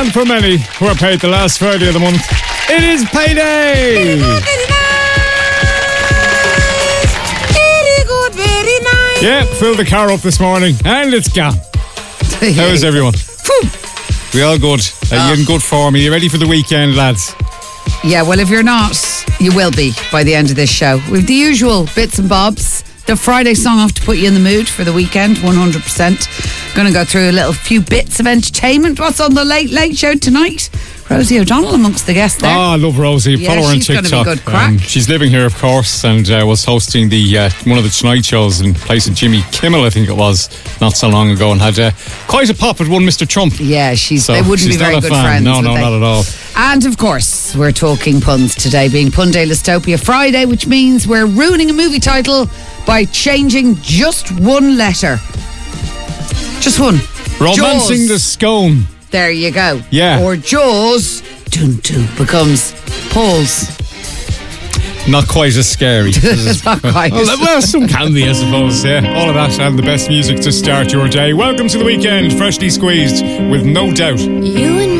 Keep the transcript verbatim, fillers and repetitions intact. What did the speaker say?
And for many who are paid the last Friday of the month, it is payday! Very good, very nice. Very good, very nice. Yeah, filled the car up this morning and it's gone. How is everyone? Phew. We all good. Are Oh. you in good form? Are you ready for the weekend, lads? Yeah, well, if you're not, you will be by the end of this show. With the usual bits and bobs. The Friday song off to put you in the mood for the weekend, one hundred percent. Going to go through a little few bits of entertainment. What's on the Late Late Show tonight? Rosie O'Donnell amongst the guests there. Oh, I love Rosie. Yeah, Follow her on she's gonna be TikTok. good crack. she's living here, of course, and uh, was hosting the uh, one of the Tonight shows in place of Jimmy Kimmel, I think it was, not so long ago, and had uh, quite a pop with one Mister Trump. Yeah, she's. So they wouldn't she's be very not a good fan. friends. No, would no, they? not at all. And of course, we're talking puns today, being Pun Day Listopia Friday, which means we're ruining a movie title by changing just one letter. Just one. Romancing Jaws. the Scone. There you go. Yeah. Or Jaws, dun, dun, becomes Paul's. Not quite as scary. It's not quite. well, well, some can be, I suppose. Yeah, all of that and the best music to start your day. Welcome to the weekend, freshly squeezed with No Doubt. You and